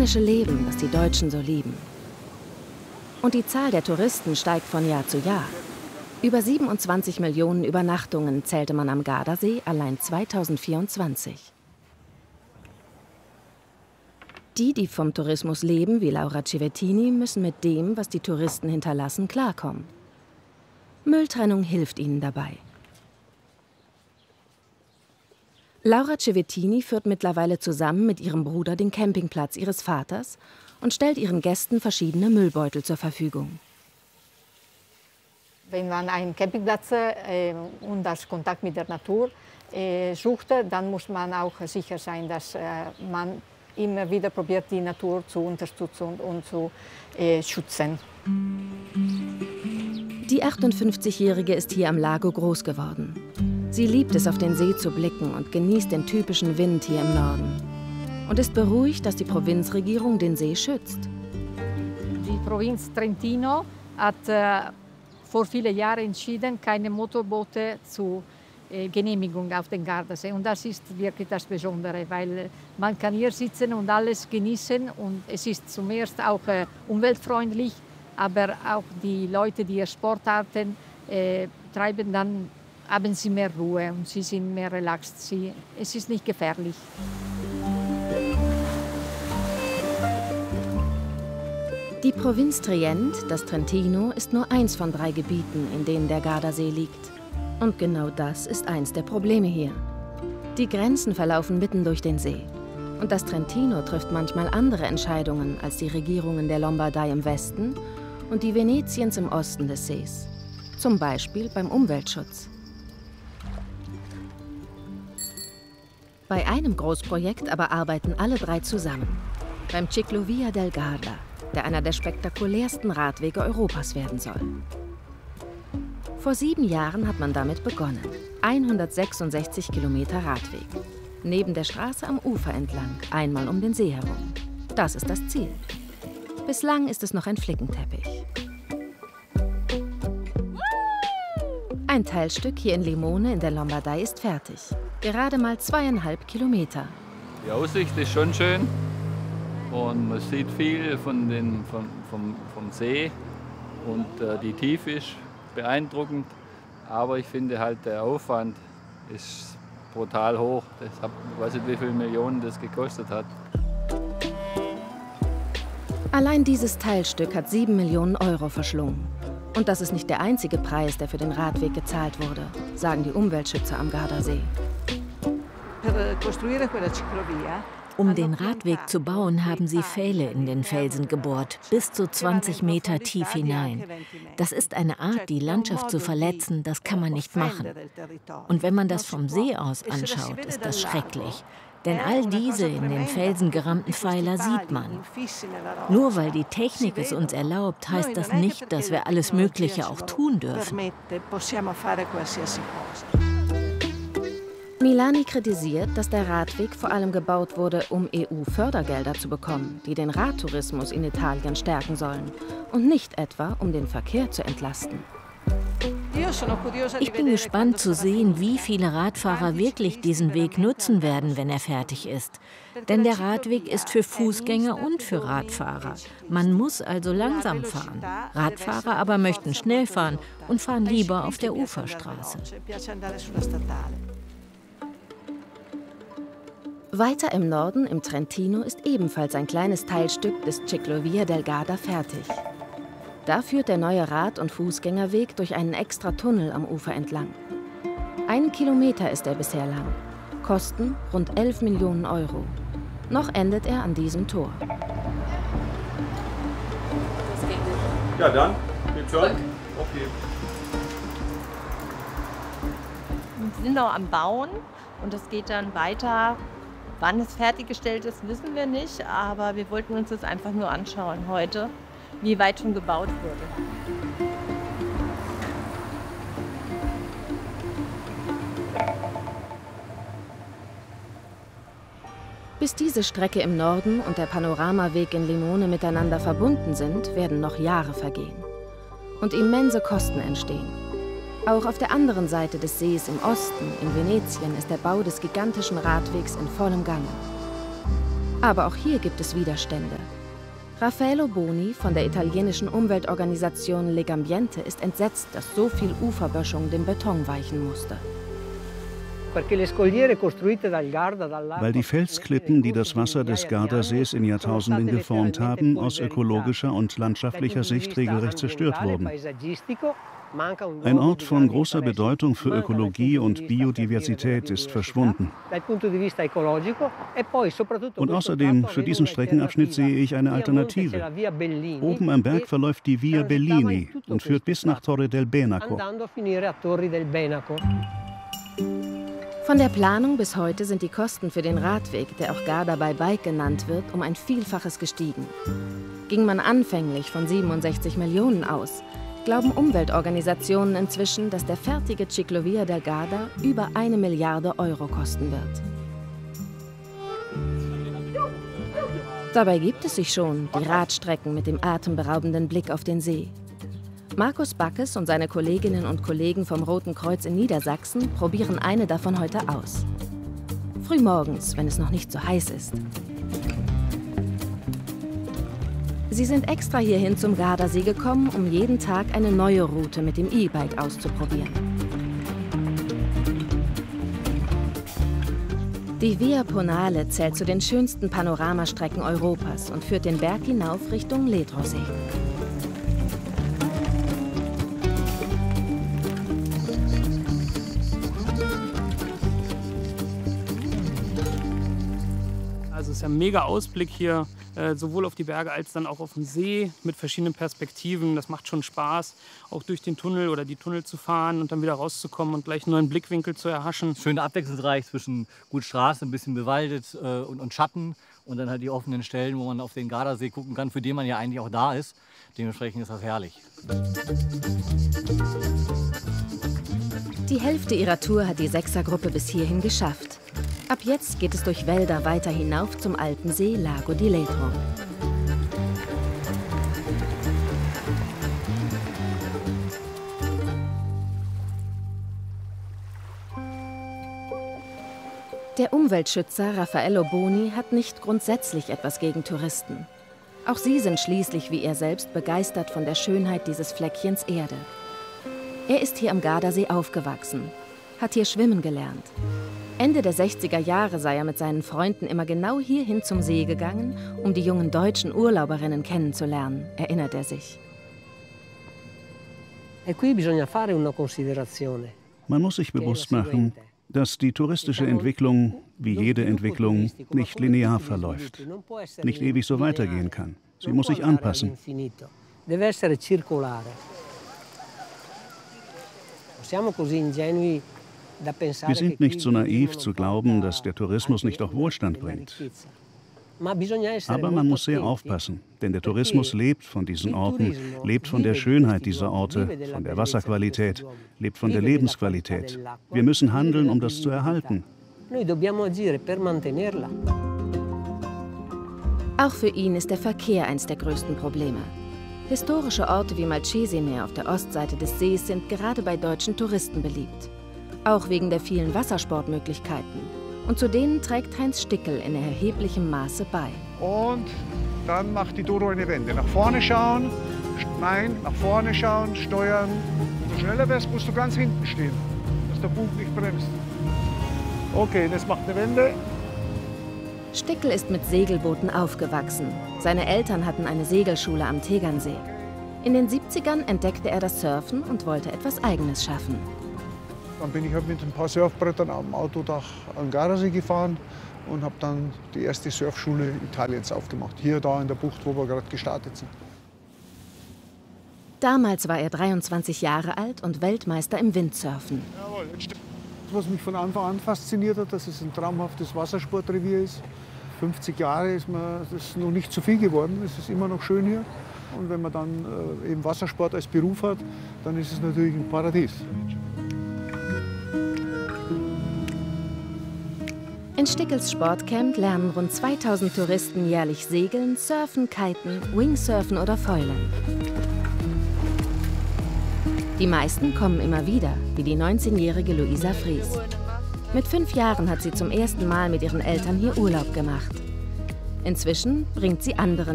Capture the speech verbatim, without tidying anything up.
italienische Leben, das die Deutschen so lieben. Und die Zahl der Touristen steigt von Jahr zu Jahr. Über siebenundzwanzig Millionen Übernachtungen zählte man am Gardasee allein zweitausendvierundzwanzig. Die, die vom Tourismus leben, wie Laura Civettini, müssen mit dem, was die Touristen hinterlassen, klarkommen. Mülltrennung hilft ihnen dabei. Laura Civettini führt mittlerweile zusammen mit ihrem Bruder den Campingplatz ihres Vaters und stellt ihren Gästen verschiedene Müllbeutel zur Verfügung. Wenn man einen Campingplatz äh, und das Kontakt mit der Natur äh, sucht, dann muss man auch sicher sein, dass äh, man immer wieder probiert, die Natur zu unterstützen und zu äh, schützen. Die achtundfünfzigjährige ist hier am Lago groß geworden. Sie liebt es, auf den See zu blicken und genießt den typischen Wind hier im Norden. Und ist beruhigt, dass die Provinzregierung den See schützt. Die Provinz Trentino hat äh, vor vielen Jahren entschieden, keine Motorboote zu äh, Genehmigung auf den Gardasee. Und das ist wirklich das Besondere, weil man kann hier sitzen und alles genießen. Und es ist zum ersten auch äh, umweltfreundlich, aber auch die Leute, die hier Sportarten äh, treiben, dann haben sie mehr Ruhe und sie sind mehr relaxed. Sie, es ist nicht gefährlich. Die Provinz Trient, das Trentino, ist nur eins von drei Gebieten, in denen der Gardasee liegt. Und genau das ist eins der Probleme hier. Die Grenzen verlaufen mitten durch den See. Und das Trentino trifft manchmal andere Entscheidungen als die Regierungen der Lombardei im Westen und die Venetiens im Osten des Sees. Zum Beispiel beim Umweltschutz. Bei einem Großprojekt aber arbeiten alle drei zusammen. Beim Ciclovia del Garda, der einer der spektakulärsten Radwege Europas werden soll. Vor sieben Jahren hat man damit begonnen. hundertsechsundsechzig Kilometer Radweg. Neben der Straße am Ufer entlang, einmal um den See herum. Das ist das Ziel. Bislang ist es noch ein Flickenteppich. Ein Teilstück hier in Limone in der Lombardei ist fertig. Gerade mal zweieinhalb Kilometer. Die Aussicht ist schon schön und man sieht viel von den, vom, vom, vom See und äh, die Tiefe ist beeindruckend. Aber ich finde halt, der Aufwand ist brutal hoch. Deshalb, ich weiß nicht, wie viele Millionen das gekostet hat. Allein dieses Teilstück hat sieben Millionen Euro verschlungen. Und das ist nicht der einzige Preis, der für den Radweg gezahlt wurde, sagen die Umweltschützer am Gardasee. Um den Radweg zu bauen, haben sie Pfähle in den Felsen gebohrt, bis zu zwanzig Meter tief hinein. Das ist eine Art, die Landschaft zu verletzen, das kann man nicht machen. Und wenn man das vom See aus anschaut, ist das schrecklich. Denn all diese in den Felsen gerammten Pfeiler sieht man. Nur weil die Technik es uns erlaubt, heißt das nicht, dass wir alles Mögliche auch tun dürfen. Milani kritisiert, dass der Radweg vor allem gebaut wurde, um E U-Fördergelder zu bekommen, die den Radtourismus in Italien stärken sollen, und nicht etwa, um den Verkehr zu entlasten. Ich bin gespannt zu sehen, wie viele Radfahrer wirklich diesen Weg nutzen werden, wenn er fertig ist. Denn der Radweg ist für Fußgänger und für Radfahrer. Man muss also langsam fahren. Radfahrer aber möchten schnell fahren und fahren lieber auf der Uferstraße. Weiter im Norden, im Trentino, ist ebenfalls ein kleines Teilstück des Ciclovia del Garda fertig. Da führt der neue Rad- und Fußgängerweg durch einen extra Tunnel am Ufer entlang. Einen Kilometer ist er bisher lang. Kosten rund elf Millionen Euro. Noch endet er an diesem Tor. Ja, dann geht's schon. Okay. Wir sind noch am Bauen und es geht dann weiter. Wann es fertiggestellt ist, wissen wir nicht, aber wir wollten uns das einfach nur anschauen heute, wie weit schon gebaut wurde. Bis diese Strecke im Norden und der Panoramaweg in Limone miteinander verbunden sind, werden noch Jahre vergehen. Und immense Kosten entstehen. Auch auf der anderen Seite des Sees im Osten, in Venetien, ist der Bau des gigantischen Radwegs in vollem Gange. Aber auch hier gibt es Widerstände. Raffaello Boni von der italienischen Umweltorganisation Legambiente ist entsetzt, dass so viel Uferböschung dem Beton weichen musste. Weil die Felsklippen, die das Wasser des Gardasees in Jahrtausenden geformt haben, aus ökologischer und landschaftlicher Sicht regelrecht zerstört wurden. Ein Ort von großer Bedeutung für Ökologie und Biodiversität ist verschwunden. Und außerdem, für diesen Streckenabschnitt sehe ich eine Alternative. Oben am Berg verläuft die Via Bellini und führt bis nach Torre del Benaco. Von der Planung bis heute sind die Kosten für den Radweg, der auch Garda by Bike genannt wird, um ein Vielfaches gestiegen. Ging man anfänglich von siebenundsechzig Millionen aus, glauben Umweltorganisationen inzwischen, dass der fertige Ciclovia del Garda über eine Milliarde Euro kosten wird. Dabei gibt es sich schon, die Radstrecken mit dem atemberaubenden Blick auf den See. Markus Backes und seine Kolleginnen und Kollegen vom Roten Kreuz in Niedersachsen probieren eine davon heute aus. Frühmorgens, wenn es noch nicht so heiß ist. Sie sind extra hierhin zum Gardasee gekommen, um jeden Tag eine neue Route mit dem E-Bike auszuprobieren. Die Via Ponale zählt zu den schönsten Panoramastrecken Europas und führt den Berg hinauf Richtung Ledrosee. Also es ist ein mega Ausblick hier, äh, sowohl auf die Berge als dann auch auf den See mit verschiedenen Perspektiven. Das macht schon Spaß, auch durch den Tunnel oder die Tunnel zu fahren und dann wieder rauszukommen und gleich einen neuen Blickwinkel zu erhaschen. Schön abwechslungsreich zwischen gut Straße, ein bisschen bewaldet äh, und, und Schatten und dann halt die offenen Stellen, wo man auf den Gardasee gucken kann, für den man ja eigentlich auch da ist. Dementsprechend ist das herrlich. Die Hälfte ihrer Tour hat die Sechsergruppe bis hierhin geschafft. Ab jetzt geht es durch Wälder weiter hinauf zum Alpensee Lago di Ledro. Der Umweltschützer Raffaello Boni hat nicht grundsätzlich etwas gegen Touristen. Auch sie sind schließlich wie er selbst begeistert von der Schönheit dieses Fleckchens Erde. Er ist hier am Gardasee aufgewachsen, hat hier schwimmen gelernt. Ende der sechziger Jahre sei er mit seinen Freunden immer genau hierhin zum See gegangen, um die jungen deutschen Urlauberinnen kennenzulernen, erinnert er sich. Man muss sich bewusst machen, dass die touristische Entwicklung, wie jede Entwicklung, nicht linear verläuft, nicht ewig so weitergehen kann. Sie muss sich anpassen. Wir sind nicht so naiv zu glauben, dass der Tourismus nicht auch Wohlstand bringt. Aber man muss sehr aufpassen, denn der Tourismus lebt von diesen Orten, lebt von der Schönheit dieser Orte, von der Wasserqualität, lebt von der Lebensqualität. Wir müssen handeln, um das zu erhalten. Auch für ihn ist der Verkehr eines der größten Probleme. Historische Orte wie Malcesimir auf der Ostseite des Sees sind gerade bei deutschen Touristen beliebt. Auch wegen der vielen Wassersportmöglichkeiten. Und zu denen trägt Heinz Stickel in erheblichem Maße bei. Und dann macht die Doro eine Wende. Nach vorne schauen, nein, nach vorne schauen, steuern. Wenn du schneller wärst, musst du ganz hinten stehen, dass der Bug nicht bremst. Okay, das macht eine Wende. Stickel ist mit Segelbooten aufgewachsen. Seine Eltern hatten eine Segelschule am Tegernsee. In den siebzigern entdeckte er das Surfen und wollte etwas Eigenes schaffen. Dann bin ich halt mit ein paar Surfbrettern am Autodach an Gardasee gefahren und habe dann die erste Surfschule Italiens aufgemacht. Hier, da in der Bucht, wo wir gerade gestartet sind. Damals war er dreiundzwanzig Jahre alt und Weltmeister im Windsurfen. Jawohl, was mich von Anfang an fasziniert hat, dass es ein traumhaftes Wassersportrevier ist. fünfzig Jahre ist mir das noch nicht zu viel geworden. Es ist immer noch schön hier. Und wenn man dann äh, eben Wassersport als Beruf hat, dann ist es natürlich ein Paradies. In Stickels Sportcamp lernen rund zweitausend Touristen jährlich segeln, surfen, kiten, Wingsurfen oder foilen. Die meisten kommen immer wieder, wie die neunzehnjährige Luisa Fries. Mit fünf Jahren hat sie zum ersten Mal mit ihren Eltern hier Urlaub gemacht. Inzwischen bringt sie anderen